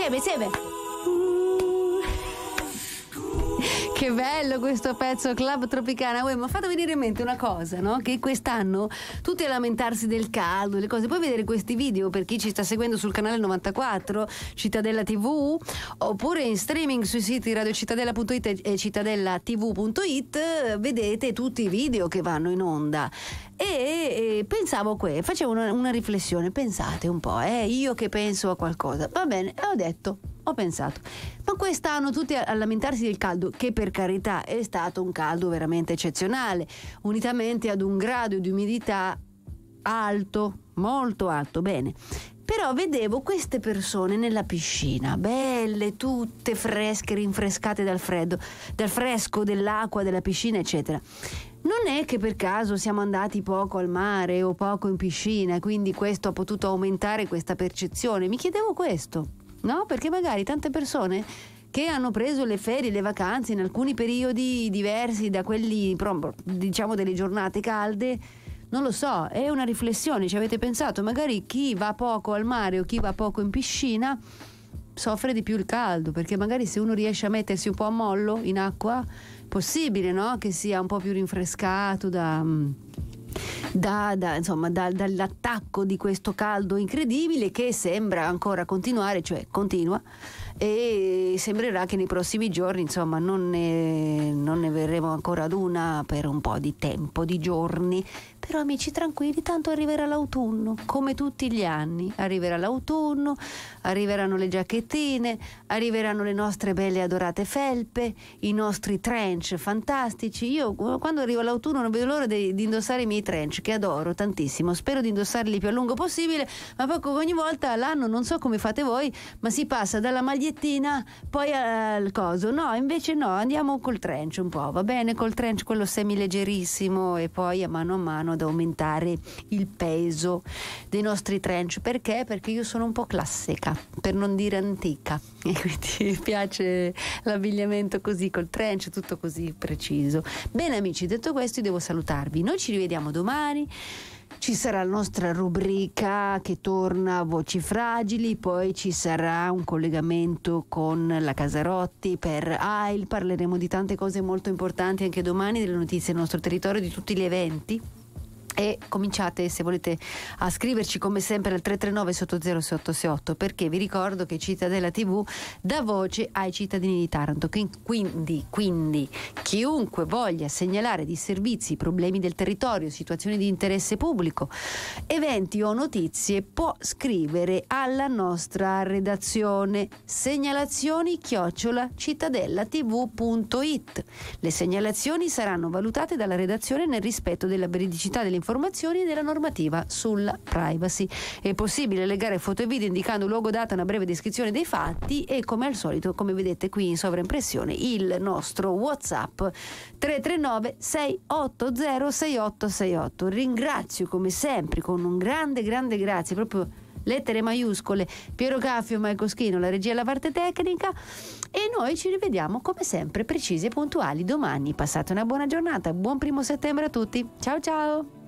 insieme. Che bello questo pezzo, Club Tropicana. Mi ha fatto venire in mente una cosa, no? Che quest'anno tutti a lamentarsi del caldo, le cose. Puoi vedere questi video per chi ci sta seguendo sul canale 94, Cittadella TV, oppure in streaming sui siti radiocittadella.it e cittadellatv.it. Vedete tutti i video che vanno in onda. E pensavo facevo una riflessione. Pensate un po', io che penso a qualcosa. Va bene, ho pensato, ma quest'anno tutti a lamentarsi del caldo, che per carità è stato un caldo veramente eccezionale, unitamente ad un grado di umidità alto, molto alto, bene. Però vedevo queste persone nella piscina, belle, tutte fresche, rinfrescate dal fresco dell'acqua della piscina, eccetera. Non è che per caso siamo andati poco al mare o poco in piscina, quindi questo ha potuto aumentare questa percezione? Mi chiedevo questo. No, perché magari tante persone che hanno preso le ferie, le vacanze in alcuni periodi diversi da quelli, diciamo, delle giornate calde, non lo so, è una riflessione, ci avete pensato? Magari chi va poco al mare o chi va poco in piscina soffre di più il caldo, perché magari se uno riesce a mettersi un po' a mollo in acqua, possibile, no? Che sia un po' più rinfrescato dall'attacco di questo caldo incredibile che sembra ancora continuare, cioè continua, e sembrerà che nei prossimi giorni non ne verremo ancora ad una per un po' di tempo, di giorni. Però amici tranquilli, tanto arriverà l'autunno, come tutti gli anni arriverà l'autunno, arriveranno le giacchettine, arriveranno le nostre belle adorate felpe, i nostri trench fantastici. Io quando arriva l'autunno non vedo l'ora di indossare i miei trench, che adoro tantissimo, spero di indossarli più a lungo possibile, ma poi ogni volta all'anno, non so come fate voi, ma si passa dalla magliettina poi al coso. No, invece no, andiamo col trench un po', va bene, col trench quello semileggerissimo, e poi a mano ad aumentare il peso dei nostri trench. Perché? Perché io sono un po' classica, per non dire antica, e quindi mi piace l'abbigliamento così, col trench, tutto così preciso. Bene amici, detto questo io devo salutarvi, noi ci rivediamo domani. Ci sarà la nostra rubrica che torna, Voci Fragili, poi ci sarà un collegamento con la Casarotti per AIL, parleremo di tante cose molto importanti anche domani, delle notizie del nostro territorio, di tutti gli eventi. E cominciate, se volete, a scriverci come sempre al 339 80688, perché vi ricordo che Cittadella TV dà voce ai cittadini di Taranto, quindi chiunque voglia segnalare disservizi, problemi del territorio, situazioni di interesse pubblico, eventi o notizie, può scrivere alla nostra redazione segnalazioni@cittadellatv.it. Le segnalazioni saranno valutate dalla redazione nel rispetto della veridicità delle informazioni e della normativa sulla privacy. È possibile legare foto e video indicando luogo, data, una breve descrizione dei fatti e, come al solito, come vedete qui in sovraimpressione, il nostro WhatsApp 339 680 6868. Ringrazio come sempre con un grande grazie, proprio lettere maiuscole, Piero Caffio e Mike Oschino, la regia e la parte tecnica, e noi ci rivediamo come sempre precisi e puntuali domani. Passate una buona giornata, buon 1° settembre a tutti, ciao ciao.